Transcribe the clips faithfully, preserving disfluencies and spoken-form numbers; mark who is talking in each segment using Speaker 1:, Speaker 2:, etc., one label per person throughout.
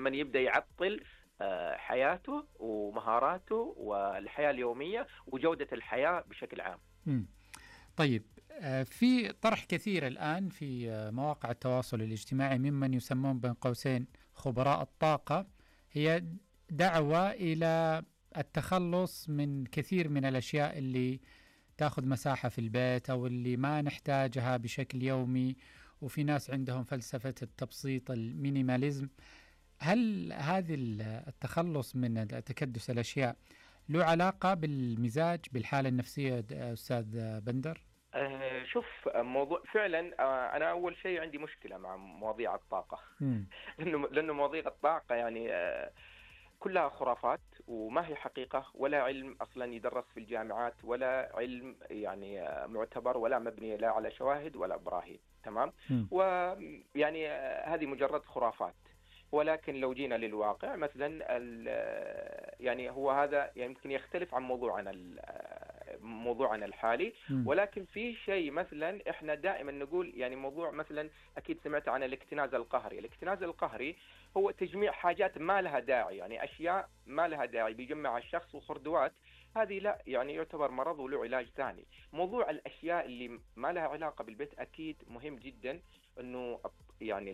Speaker 1: لما يبدأ يعطل حياته ومهاراته والحياة اليومية وجودة الحياة بشكل عام.
Speaker 2: م. طيب، في طرح كثير الآن في مواقع التواصل الاجتماعي ممن يسمون بين قوسين خبراء الطاقة، هي دعوة إلى التخلص من كثير من الأشياء اللي تأخذ مساحة في البيت أو اللي ما نحتاجها بشكل يومي، وفي ناس عندهم فلسفة التبسيط المينيماليزم. هل هذه التخلص من تكدس الأشياء له علاقة بالمزاج بالحالة النفسية أستاذ بندر؟
Speaker 1: أه شوف، موضوع فعلا أه أنا أول شيء عندي مشكلة مع مواضيع الطاقة لأنه لأنه مواضيع الطاقة يعني أه كلها خرافات وما هي حقيقة ولا علم أصلا يدرس في الجامعات ولا علم يعني أه معتبر ولا مبني لا على شواهد ولا براهين. تمام. ويعني أه هذه مجرد خرافات. ولكن لو جينا للواقع مثلا يعني هو هذا يمكن يختلف عن موضوعنا موضوعنا الحالي، ولكن في شيء مثلا احنا دائما نقول يعني موضوع مثلا اكيد سمعت عن الاكتناز القهري. الاكتناز القهري هو تجميع حاجات ما لها داعي، يعني اشياء ما لها داعي بيجمع الشخص وخردوات. هذه لا يعني يعتبر مرض وله علاج ثاني. موضوع الاشياء اللي ما لها علاقة بالبيت اكيد مهم جدا، انه يعني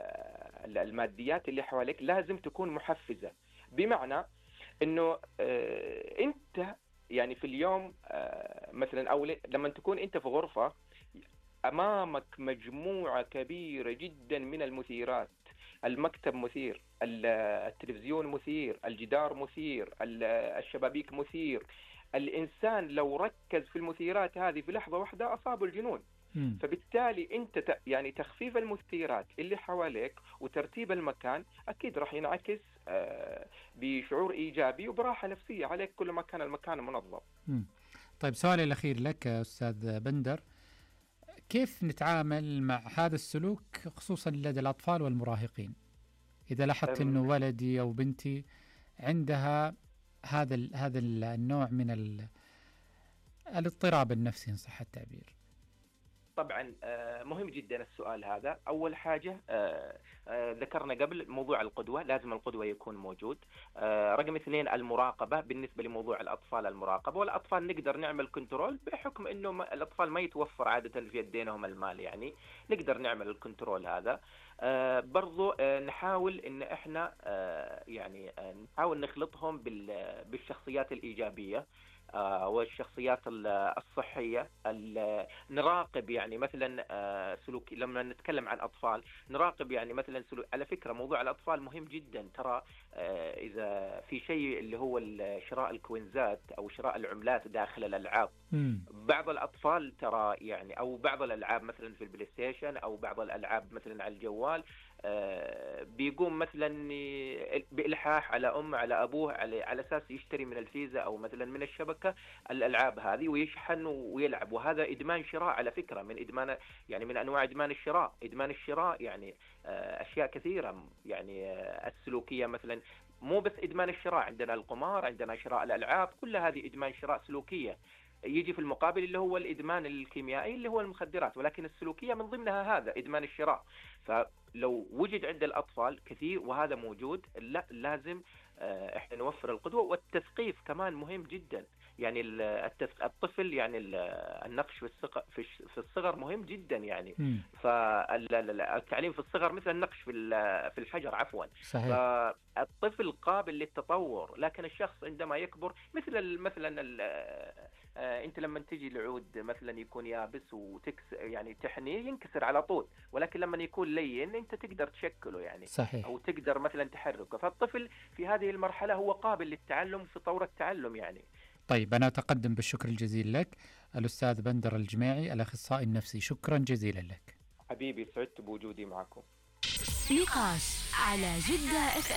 Speaker 1: الماديات اللي حواليك لازم تكون محفزة، بمعنى انه آه انت يعني في اليوم آه مثلا او لما تكون انت في غرفة امامك مجموعة كبيرة جدا من المثيرات، المكتب مثير، التلفزيون مثير، الجدار مثير، الشبابيك مثير، الانسان لو ركز في المثيرات هذه في لحظة واحدة اصابه الجنون. فبالتالي انت ت... يعني تخفيف المثيرات اللي حواليك وترتيب المكان اكيد راح ينعكس آه بشعور ايجابي وبراحه نفسيه عليك كل ما كان المكان منظم.
Speaker 2: مم. طيب، سؤالي الاخير لك استاذ بندر، كيف نتعامل مع هذا السلوك خصوصا لدى الاطفال والمراهقين؟ اذا لاحظت انه ولدي او بنتي عندها هذا ال... هذا النوع من ال... الاضطراب النفسي ان صح التعبير.
Speaker 1: طبعا مهم جدا السؤال هذا. أول حاجة ذكرنا قبل موضوع القدوة، لازم القدوة يكون موجود. رقم اثنين المراقبة. بالنسبة لموضوع الأطفال المراقبة، والأطفال نقدر نعمل كنترول بحكم أنه الأطفال ما يتوفر عادة في يدينهم المال، يعني نقدر نعمل الكنترول هذا. برضو نحاول أن إحنا يعني نحاول نخلطهم بالشخصيات الإيجابية والشخصيات الصحية. نراقب يعني مثلا سلوك، لما نتكلم عن أطفال نراقب يعني مثلا سلوك. على فكرة موضوع الأطفال مهم جدا، ترى إذا في شيء اللي هو شراء الكوينزات أو شراء العملات داخل الألعاب، بعض الأطفال ترى يعني أو بعض الألعاب مثلا في البلاي ستيشن أو بعض الألعاب مثلا على الجوال بيقوم مثلا بإلحاح على أم على أبوه على على أساس يشتري من الفيزا أو مثلا من الشبكة الألعاب هذه ويشحن ويلعب. وهذا إدمان شراء على فكرة، من إدمان يعني من أنواع إدمان الشراء. إدمان الشراء يعني أشياء كثيرة يعني السلوكية، مثلا مو بس إدمان الشراء، عندنا القمار، عندنا شراء الألعاب، كل هذه إدمان شراء سلوكية. يجي في المقابل اللي هو الإدمان الكيميائي اللي هو المخدرات، ولكن السلوكية من ضمنها هذا إدمان الشراء. فلو وجد عند الأطفال كثير وهذا موجود، لا لازم احنا نوفر القدوة. والتثقيف كمان مهم جدا، يعني الطفل يعني النقش في الصغر في الصغر مهم جدا يعني. فالتعليم في الصغر مثل النقش في في الحجر عفوا.
Speaker 2: صحيح.
Speaker 1: فالطفل قابل للتطور، لكن الشخص عندما يكبر مثل مثلا انت لما تجي العود مثلا يكون يابس وتكس يعني تحنيه ينكسر على طول، ولكن لما يكون لين انت تقدر تشكله يعني.
Speaker 2: صحيح.
Speaker 1: او تقدر مثلا تحركه. فالطفل في هذه المرحلة هو قابل للتعلم في طور التعلم يعني.
Speaker 2: طيب، أنا أتقدم بالشكر الجزيل لك الأستاذ بندر الجماعي الأخصائي النفسي، شكرا جزيلا لك
Speaker 1: حبيبي، سعدت بوجودي معكم.
Speaker 3: نقاش على جدة اف